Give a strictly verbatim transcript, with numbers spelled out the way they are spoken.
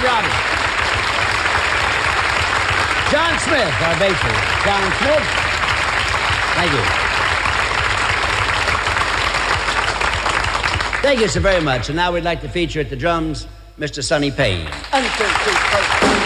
Robbie. John Smith, our bassist. John Smith. Thank you. Thank you so very much. And now we'd like to feature at the drums, Mister Sonny Payne. One, two, three, four.